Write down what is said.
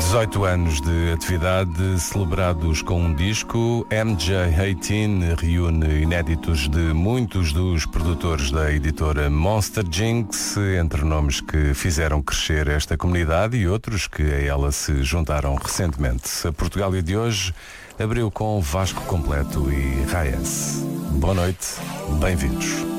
18 anos de atividade celebrados com um disco, MJ18 reúne inéditos de muitos dos produtores da editora Monster Jinx, entre nomes que fizeram crescer esta comunidade e outros que a ela se juntaram recentemente. A Portugália de hoje abriu com Vasco Completo e Raiz. Boa noite, bem-vindos.